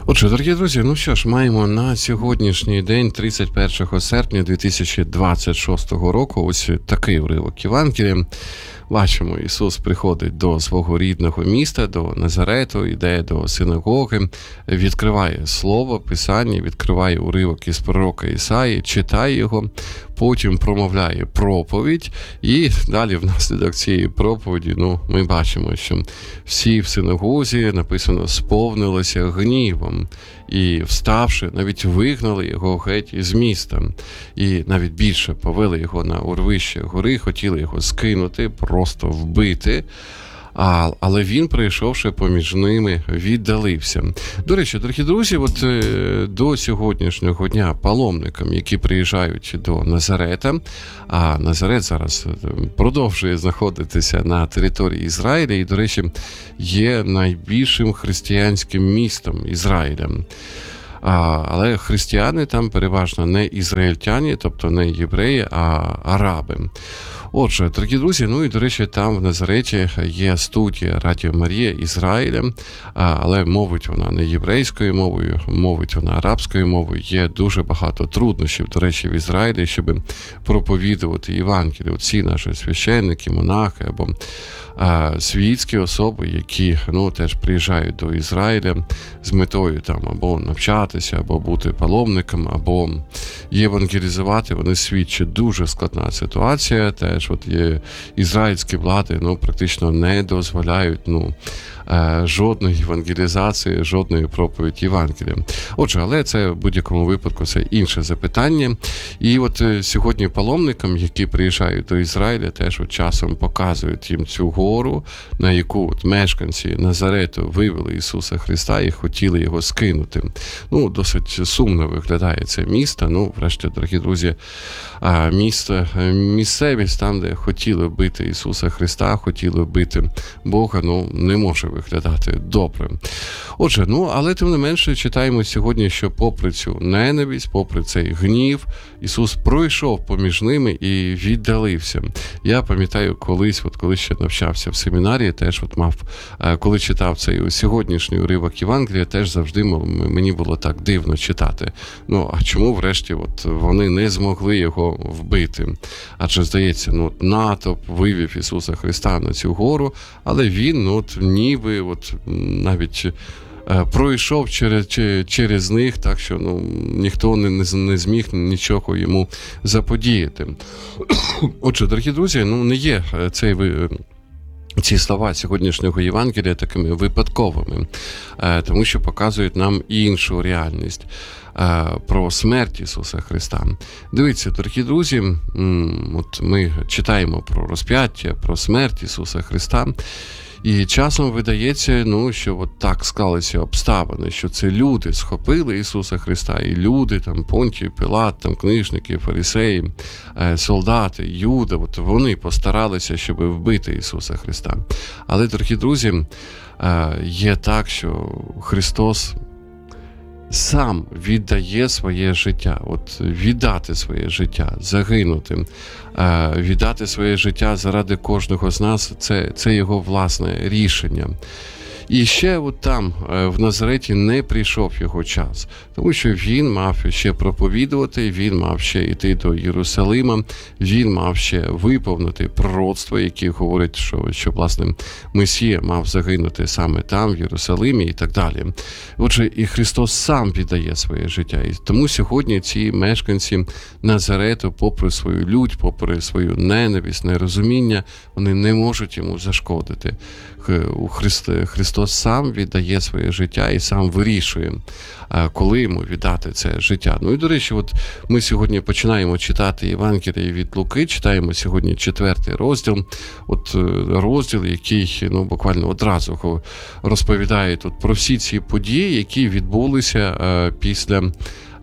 Отже, дорогі друзі, ну що ж, маємо на сьогоднішній день, 31 серпня 2026 року, ось такий уривок Євангелія. Бачимо, Ісус приходить до свого рідного міста, до Назарету, йде до синагоги, відкриває Слово, Писання, відкриває уривок із пророка Ісаї, читає його, потім промовляє проповідь, і далі внаслідок цієї проповіді, ми бачимо, що всі в синагозі, написано, сповнилися гнівом, і, вставши, навіть вигнали його геть із міста, і навіть більше повели його на урвище гори, хотіли його скинути, просто вбити. Але він, прийшовши поміж ними, віддалився. До речі, дорогі друзі, до сьогоднішнього дня паломникам, які приїжджають до Назарета, а Назарет зараз продовжує знаходитися на території Ізраїля і, до речі, є найбільшим християнським містом Ізраїля. Але християни там переважно не ізраїльтяни, тобто не євреї, а араби. Отже, дорогі друзі, і, до речі, там в Назареті є студія Радіо Марія Ізраїля, але мовить вона не єврейською мовою, мовить вона арабською мовою. Є дуже багато труднощів, до речі, в Ізраїлі, щоб проповідувати Євангелію. Ці наші священники, монахи або світські особи, які теж приїжджають до Ізраїля з метою там або навчатися, або бути паломником, або євангелізувати, вони свідчать, дуже складна ситуація. Теж є ізраїльські влади практично не дозволяють жодної евангелізації, жодної проповіді Євангелія. Отже, але це в будь-якому випадку це інше запитання. І сьогодні паломникам, які приїжджають до Ізраїля, теж часом показують їм цю гору, на яку мешканці Назарету вивели Ісуса Христа і хотіли його скинути. Досить сумно виглядає це місто. Врешті, дорогі друзі, місцевість там, де хотіли бити Ісуса Христа, хотіли бити Бога, не може виглядати добре. Отже, але тим не менше читаємо сьогодні, що попри цю ненависть, попри цей гнів, Ісус пройшов поміж ними і віддалився. Я пам'ятаю колись, коли ще навчався в семінарії, теж коли читав цей сьогоднішній уривок Євангелія, теж завжди мені було так дивно читати. А чому врешті вони не змогли його вбити? Адже, здається, натовп вивів Ісуса Христа на цю гору, але він ніби навіть пройшов через них, так що ніхто не зміг нічого йому заподіяти. Отже, дорогі друзі, не є ці слова сьогоднішнього Євангелія такими випадковими, тому що показують нам іншу реальність про смерть Ісуса Христа. Дивіться, дорогі друзі, ми читаємо про розп'яття, про смерть Ісуса Христа, і часом видається, що так склалися обставини, що це люди схопили Ісуса Христа, і люди, Понтій, Пилат, книжники, фарисеї, солдати, Юда, вони постаралися, щоб вбити Ісуса Христа. Але, дорогі друзі, є так, що Христос сам віддає своє життя, віддати своє життя, загинути, віддати своє життя заради кожного з нас, це його власне рішення. І ще там, в Назареті, не прийшов його час, тому що він мав ще проповідувати, він мав ще йти до Єрусалима, він мав ще виповнити пророцтво, які говорять, що власне, Месія мав загинути саме там, в Єрусалимі і так далі. Отже, і Христос сам віддає своє життя. І тому сьогодні ці мешканці Назарету, попри свою лють, попри свою ненависть, нерозуміння, вони не можуть йому зашкодити. Христос сам віддає своє життя і сам вирішує, коли йому віддати це життя. І, до речі, ми сьогодні починаємо читати Євангеліє від Луки, читаємо сьогодні 4-й розділ, розділ, який буквально одразу розповідає про всі ці події, які відбулися після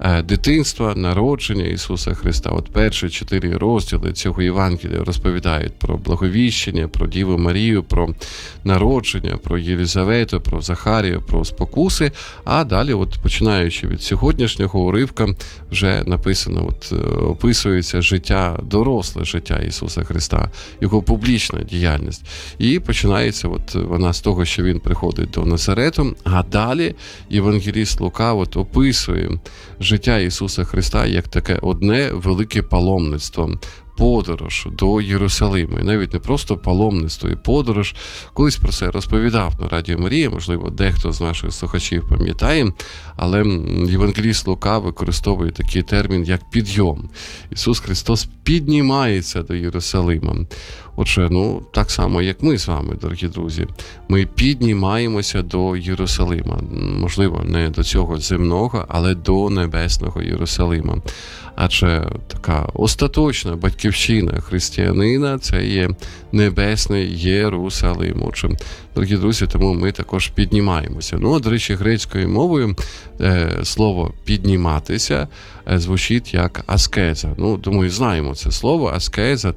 дитинства, народження Ісуса Христа. От перші 4 розділи цього Євангелія розповідають про благовіщення, про Діву Марію, про народження, про Єлізавету, про Захарію, про спокуси, а далі, от починаючи від сьогоднішнього уривка, вже написано, от описується життя, доросле життя Ісуса Христа, його публічна діяльність. І починається от вона з того, що він приходить до Назарету, а далі євангеліст Лука от описує життя Ісуса Христа як таке одне велике паломництво, подорож до Єрусалиму. І навіть не просто паломництво і подорож. Колись про це розповідав на Радіо Марія, можливо, дехто з наших слухачів пам'ятає, але євангеліст Лука використовує такий термін, як підйом. Ісус Христос піднімається до Єрусалима. Отже, так само, як ми з вами, дорогі друзі, ми піднімаємося до Єрусалима. Можливо, не до цього земного, але до небесного Єрусалима. Адже така остаточна батьківщина християнина – це є небесний Єрусалим. Отже, дорогі друзі, тому ми також піднімаємося. До речі, грецькою мовою слово «підніматися» звучить як аскеза. Думаю, знаємо це слово. Аскеза,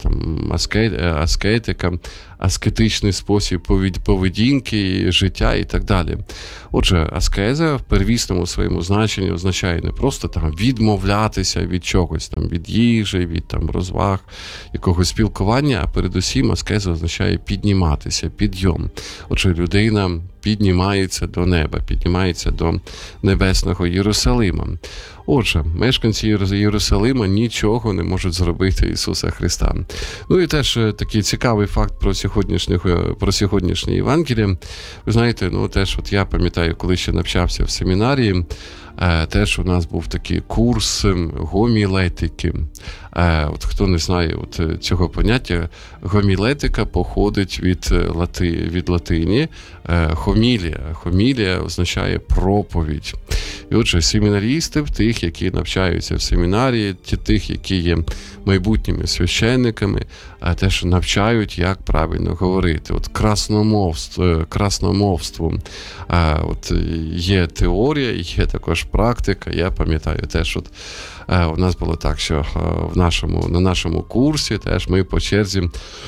аскетика, аскетичний спосіб поведінки, життя і так далі. Отже, аскеза в первісному своєму значенні означає не просто відмовлятися від чогось, від їжі, від розваг, якогось спілкування, а передусім аскеза означає підніматися, підйом. Отже, людина піднімається до неба, піднімається до небесного Єрусалима. Отже, мешканці Єрусалима нічого не можуть зробити Ісуса Христа. І теж такий цікавий факт про сьогоднішнє Євангеліє. Ви знаєте, теж от я пам'ятаю, коли ще навчався в семінарії, теж у нас був такий курс гомілетики. От хто не знає цього поняття, гомілетика походить від латині хомілія. Хомілія означає проповідь. І отже, семінарісти, тих, які навчаються в семінарії, тих, які є майбутніми священниками, теж навчають, як правильно говорити. От красномовству. От є теорія, є також практика. Я пам'ятаю теж, у нас було так, що на нашому курсі теж ми по черзі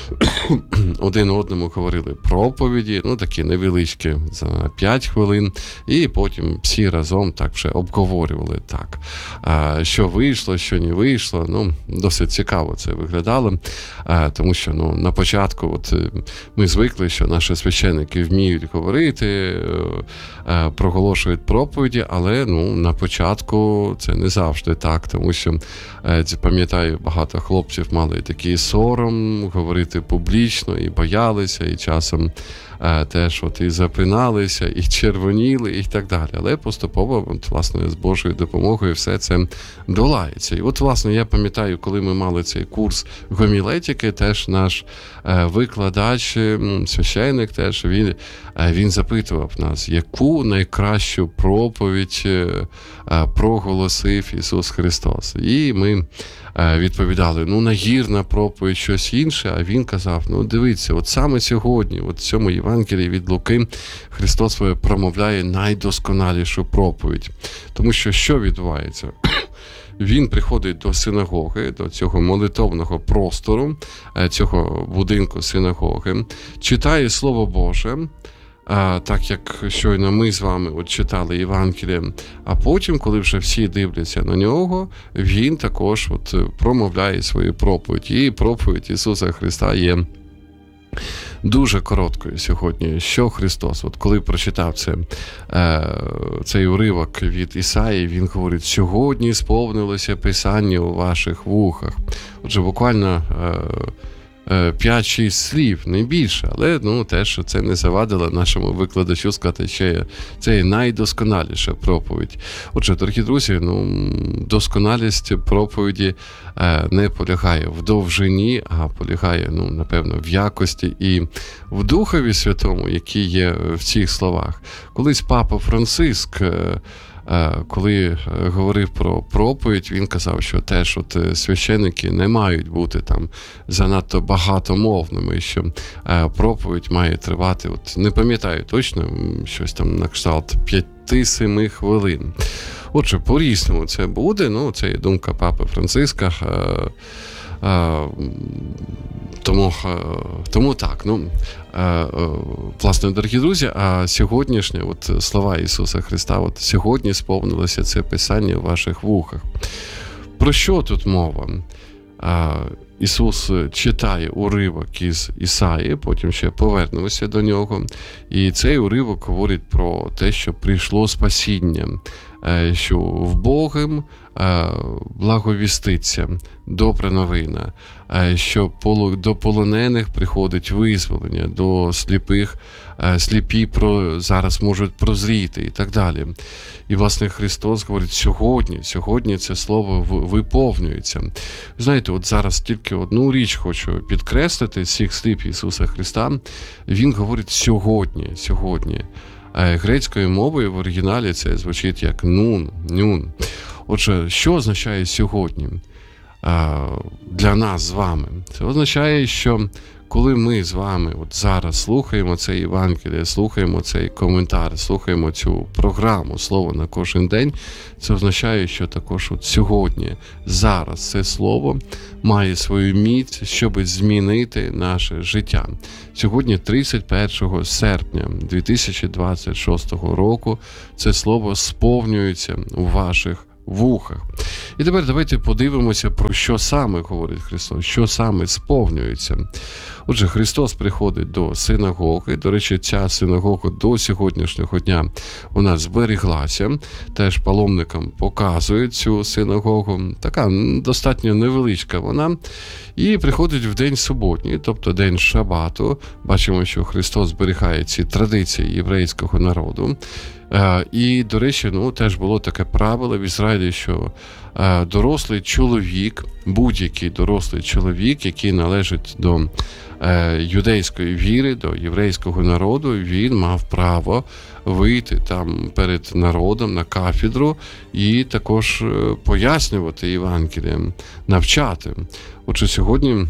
один одному говорили проповіді, такі невеличкі, за 5 хвилин, і потім всі разом так вже обговорювали так, що вийшло, що не вийшло. Досить цікаво це виглядало, тому що на початку ми звикли, що наші священники вміють говорити, проголошують проповіді, але на початку це не завжди так, тому що, пам'ятаю, багато хлопців мали такий сором говорити публічно, і боялися, і часом теж і запиналися, і червоніли, і так далі. Але поступово, власне, з Божою допомогою все це долається. І власне, я пам'ятаю, коли ми мали цей курс гомілетики, теж наш викладач, священник теж, він запитував нас, яку найкращу проповідь проголосив Ісус Христос. І ми відповідали, нагірна проповідь, щось інше, а він казав, дивіться, саме сьогодні, в цьому Євангелії від Луки, Христос промовляє найдосконалішу проповідь. Тому що відбувається? Він приходить до синагоги, до цього молитовного простору, цього будинку синагоги, читає Слово Боже, так як щойно ми з вами читали Євангеліє, а потім, коли вже всі дивляться на нього, він також промовляє свою проповідь. І проповідь Ісуса Христа є дуже короткою сьогодні. Що Христос? Коли прочитав цей уривок від Ісаї, він говорить, сьогодні сповнилося Писання у ваших вухах. Отже, буквально 5-6 слів, не більше, але теж це не завадило нашому викладачу сказати, що це найдосконаліша проповідь. Отже, дорогі друзі, досконалість проповіді не полягає в довжині, а полягає, напевно, в якості і в Духові Святому, який є в цих словах. Колись Папа Франциск коли говорив про проповідь, він казав, що теж священники не мають бути там занадто багатомовними, що проповідь має тривати, не пам'ятаю точно, щось там на кшталт 5-7 хвилин. Отже, по-різному це буде, це є думка Папи Франциска, тому так, власне, дорогі друзі, а сьогоднішнє слова Ісуса Христа, сьогодні сповнилося це Писання в ваших вухах. Про що тут мова? Ісус читає уривок із Ісаї, потім ще повернемося до нього, і цей уривок говорить про те, що прийшло спасіння, що в Богом благовіститься добра новина, що до полонених приходить визволення, до сліпих, сліпі зараз можуть прозріти і так далі. І, власне, Христос говорить, сьогодні це слово виповнюється. Знаєте, зараз тільки одну річ хочу підкреслити з цих слів Ісуса Христа. Він говорить сьогодні. Грецькою мовою в оригіналі це звучить як нун. Отже, що означає сьогодні для нас з вами? Це означає, що коли ми з вами зараз слухаємо це Євангеліє, слухаємо цей коментар, слухаємо цю програму «Слово на кожен день», це означає, що також сьогодні, зараз це слово має свою міць, щоб змінити наше життя. Сьогодні, 31 серпня 2026 року, це слово сповнюється у ваших вухах. І тепер давайте подивимося, про що саме говорить Христос, що саме сповнюється. Отже, Христос приходить до синагоги. До речі, ця синагога до сьогоднішнього дня у нас зберіглася. Теж паломникам показують цю синагогу. Така достатньо невеличка вона. І приходить в день суботній, тобто день Шабату. Бачимо, що Христос зберігає ці традиції єврейського народу. І, до речі, теж було таке правило в Ізраїлі, що дорослий чоловік, будь-який дорослий чоловік, який належить до юдейської віри, до єврейського народу, він мав право вийти там перед народом на кафедру і також пояснювати Євангеліє, навчати. Отже, сьогодні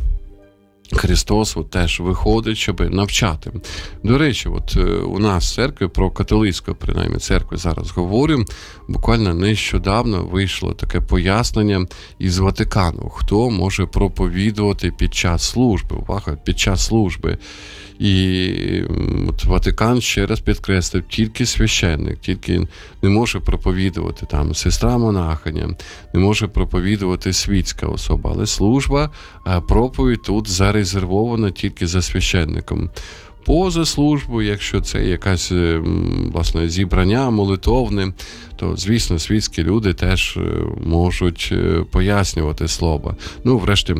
Христос теж виходить, щоб навчати. До речі, у нас в церкві, про католицьку, принаймні, церкву зараз говорю, буквально нещодавно вийшло таке пояснення із Ватикану, хто може проповідувати під час служби. Увага, під час служби. І Ватикан ще раз підкреслив, тільки священник, тільки не може проповідувати там сестра-монахиня, не може проповідувати світська особа, але служба, проповідь тут зарезервована тільки за священником. Поза службою, якщо це якесь, власне, зібрання молитовне, то, звісно, світські люди теж можуть пояснювати слово. Врешті,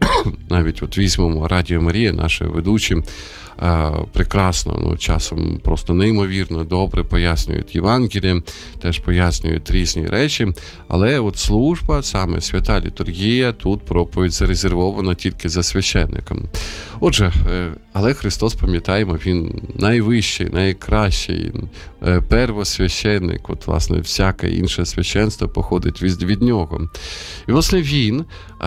навіть візьмемо Радіо Марія, наші ведучі, прекрасно, часом просто неймовірно добре пояснюють Євангеліє, теж пояснюють різні речі, але служба, саме свята літургія, тут проповідь зарезервована тільки за священником. Отже, але Христос, пам'ятаємо, Він найвищий, найкращий, первосвященник, власне, всяке інше священство походить від Нього. І, власне, Він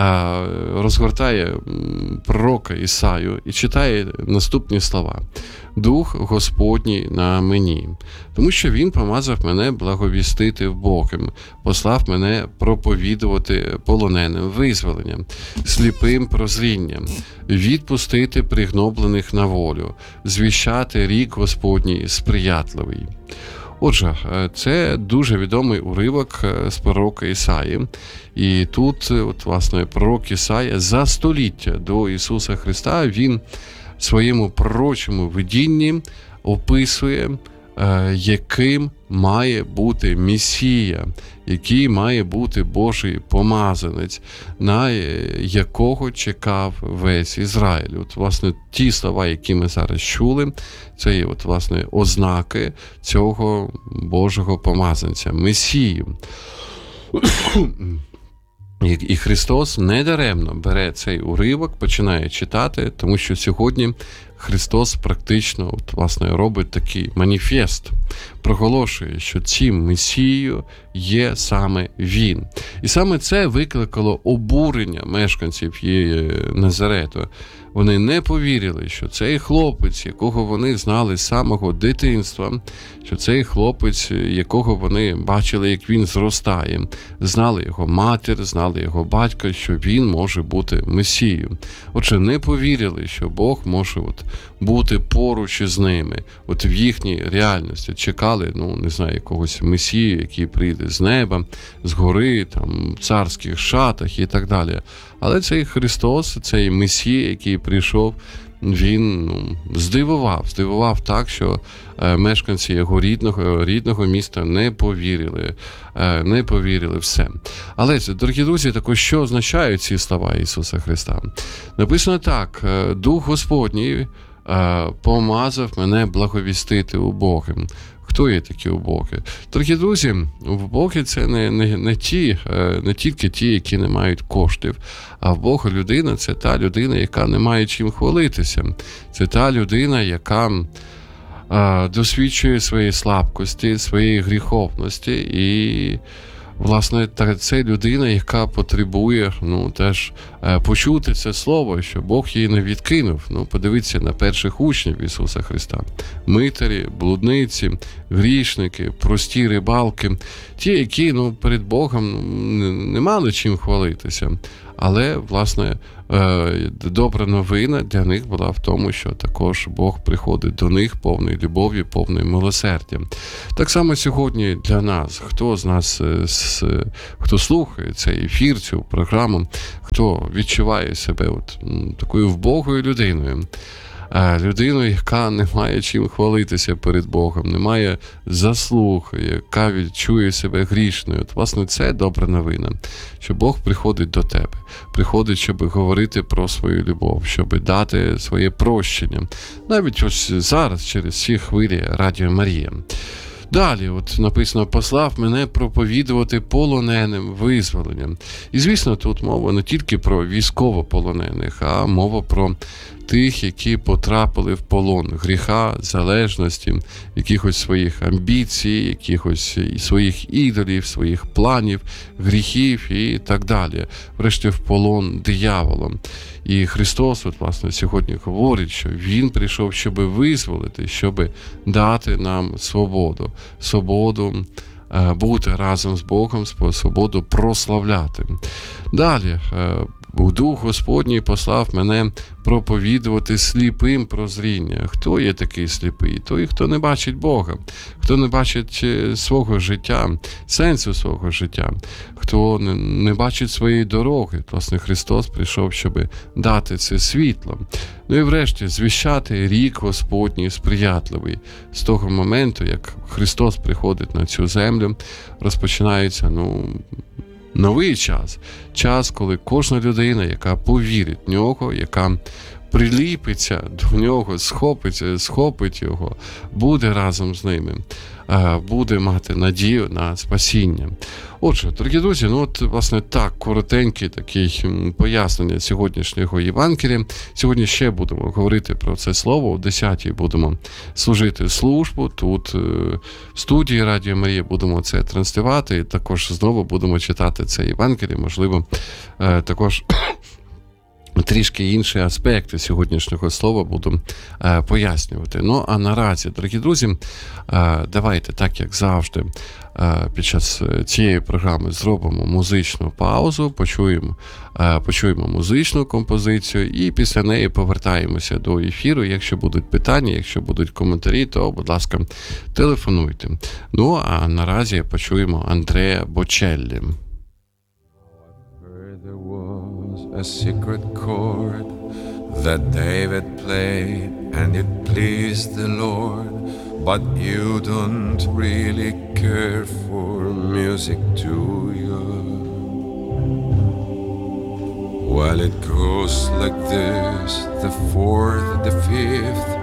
розгортає пророка Ісаю і читає наступні слова. «Дух Господній на мені, тому що Він помазав мене благовістити в Богом, послав мене проповідувати полоненим визволення, сліпим прозріння, відпустити пригноблених на волю, звіщати рік Господній сприятливий». Отже, це дуже відомий уривок з пророка Ісаї. І тут, власне, пророк Ісая за століття до Ісуса Христа, він в своєму пророчому видінні описує, яким має бути Месія, який має бути Божий помазанець, на якого чекав весь Ізраїль. Власне, ті слова, які ми зараз чули, це є, власне, ознаки цього Божого помазанця, Месію. І Христос недаремно бере цей уривок, починає читати, тому що сьогодні Христос практично, власне, робить такий маніфест, проголошує, що цим Месією є саме Він. І саме це викликало обурення мешканців Назарету. Вони не повірили, що цей хлопець, якого вони знали з самого дитинства, що цей хлопець, якого вони бачили, як він зростає, знали його матір, знали його батька, що він може бути Месією. Отже, не повірили, що Бог може бути поруч із ними, в їхній реальності. Чекали, не знаю, якогось Месію, який прийде з неба, з гори, там, в царських шатах і так далі. Але цей Христос, цей Месія, який прийшов, він здивував так, що мешканці його рідного міста не повірили все. Але, дорогі друзі, також що означають ці слова Ісуса Христа? Написано так: Дух Господній помазав мене благовістити убогим. Хто є такі убогі? Дорогі друзі, убогі – це не тільки ті, які не мають коштів, а вбога людина – це та людина, яка не має чим хвалитися. Це та людина, яка досвідчує своєї слабкості, своєї гріховності і, власне, це людина, яка потребує теж почути це слово, що Бог її не відкинув. Подивіться на перших учнів Ісуса Христа. Митарі, блудниці, грішники, прості рибалки. Ті, які перед Богом не мали чим хвалитися. Але, власне, добра новина для них була в тому, що також Бог приходить до них повний любові, повний милосердя. Так само сьогодні для нас, хто з нас, хто слухає цей ефір, цю програму, хто відчуває себе такою вбогою людиною, людиною, яка не має чим хвалитися перед Богом, не має заслуг, яка відчує себе грішною. Власне, це добра новина, що Бог приходить до тебе, приходить, щоб говорити про свою любов, щоб дати своє прощення. Навіть ось зараз, через ці хвилі Радіо Марія. Далі, написано: послав мене проповідувати полоненим визволення. І, звісно, тут мова не тільки про військовополонених, а мова про тих, які потрапили в полон гріха, залежності, якихось своїх амбіцій, якихось своїх ідолів, своїх планів, гріхів і так далі. Врешті в полон дияволом. І Христос, власне, сьогодні говорить, що Він прийшов, щоб визволити, щоб дати нам свободу. Свободу бути разом з Богом, свободу прославляти. Далі, Дух Господній послав мене проповідувати сліпим прозріння. Хто є такий сліпий? Той, хто не бачить Бога, хто не бачить свого життя, сенсу свого життя, хто не бачить своєї дороги. Власне, Христос прийшов, щоб дати це світло. І врешті, звіщати рік Господній сприятливий. З того моменту, як Христос приходить на цю землю, розпочинається, новий час, коли кожна людина, яка повірить в нього, яка приліпиться до нього, схопить його, буде разом з ними, буде мати надію на спасіння. Отже, дорогі друзі, власне, так, коротеньке таке пояснення сьогоднішнього Євангелія. Сьогодні ще будемо говорити про це слово. О 10-й будемо служити службу. Тут в студії Радіо Марія будемо це транслювати. І також знову будемо читати це Євангеліє. Можливо, також трішки інші аспекти сьогоднішнього слова буду пояснювати. А наразі, дорогі друзі, давайте, так як завжди, під час цієї програми зробимо музичну паузу, почуємо музичну композицію і після неї повертаємося до ефіру. Якщо будуть питання, якщо будуть коментарі, то, будь ласка, телефонуйте. А наразі почуємо Андреа Бочеллі. A secret chord that David played and it pleased the Lord, but you don't really care for music, do you? Well, it goes like this: the fourth, the fifth,